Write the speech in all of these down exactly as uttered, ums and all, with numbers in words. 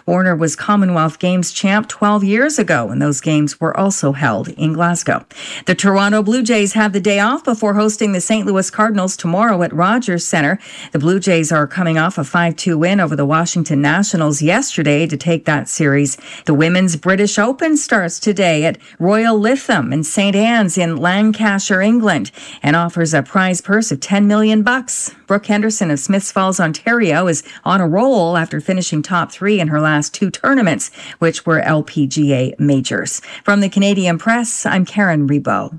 Warner was Commonwealth Games champ twelve years ago, and those games were also held in Glasgow. The Toronto Blue Jays have the day off before hosting the Saint Louis Cardinals tomorrow at Rogers Centre. The Blue Jays are coming off a five two win over the Washington Nationals yesterday to take that series. The Women's British Open starts today at Royal Lytham in Saint Anne's in Lancashire, England, and offers a prize purse of ten million bucks. Brooke Henderson of Smiths Falls, Ontario, is on a roll after finishing top three in her last two tournaments, which were L P G A majors. From the Canadian Press, I'm Karen Rebo.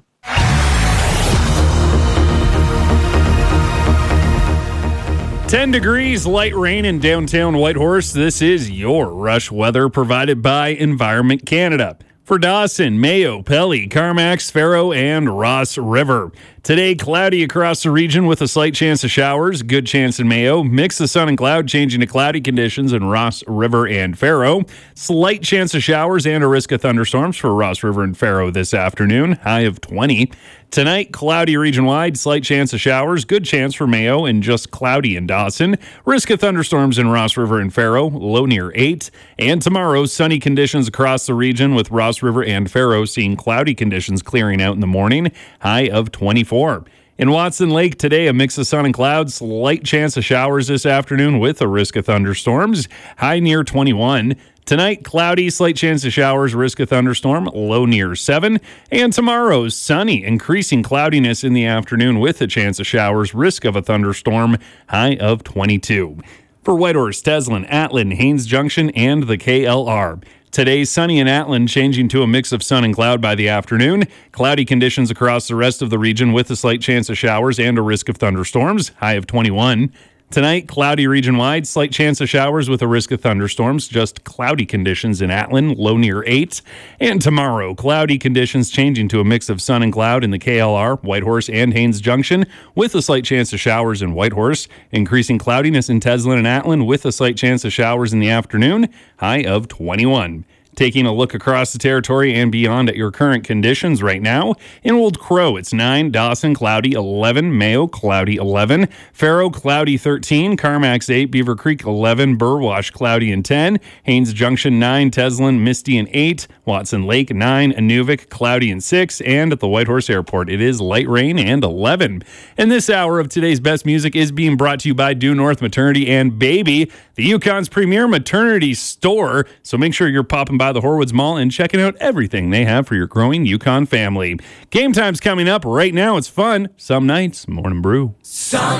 ten degrees, light rain in downtown Whitehorse. This is your rush weather provided by Environment Canada. For Dawson, Mayo, Pelly, Carmacks, Faro, and Ross River. Today, cloudy across the region with a slight chance of showers. Good chance in Mayo. Mix of sun and cloud changing to cloudy conditions in Ross River and Faro. Slight chance of showers and a risk of thunderstorms for Ross River and Faro this afternoon. High of twenty. Tonight, cloudy region-wide, slight chance of showers, good chance for Mayo, and just cloudy in Dawson. Risk of thunderstorms in Ross River and Faro, low near eight. And tomorrow, sunny conditions across the region with Ross River and Faro seeing cloudy conditions clearing out in the morning, high of twenty-four. In Watson Lake today, a mix of sun and clouds, slight chance of showers this afternoon with a risk of thunderstorms, high near twenty-one. Tonight, cloudy, slight chance of showers, risk of thunderstorm, low near seven. And tomorrow, sunny, increasing cloudiness in the afternoon with a chance of showers, risk of a thunderstorm, high of twenty-two. For Whitehorse, Teslin, Atlin, Haines Junction, and the K L R. Today, sunny in Atlin, changing to a mix of sun and cloud by the afternoon. Cloudy conditions across the rest of the region with a slight chance of showers and a risk of thunderstorms, high of twenty-one. Tonight, cloudy region-wide, slight chance of showers with a risk of thunderstorms, just cloudy conditions in Atlin, low near eight. And tomorrow, cloudy conditions changing to a mix of sun and cloud in the K L R, Whitehorse, and Haines Junction, with a slight chance of showers in Whitehorse. Increasing cloudiness in Teslin and Atlin with a slight chance of showers in the afternoon, high of twenty-one. Taking a look across the territory and beyond at your current conditions right now. In Old Crow, it's nine. Dawson, cloudy, eleven. Mayo, cloudy, eleven. Faro, cloudy, thirteen. Carmacks, eight. Beaver Creek, eleven. Burwash, cloudy, and ten. Haines Junction, nine. Teslin, misty, and eight. Watson Lake, nine. Inuvik, cloudy, and six. And at the Whitehorse Airport, it is light rain and eleven. And this hour of today's best music is being brought to you by Due North Maternity and Baby, the Yukon's premier maternity store. So make sure you're popping by the Horwoods Mall and checking out everything they have for your growing Yukon family. Game time's coming up right now. It's fun. Some nights, morning brew. Some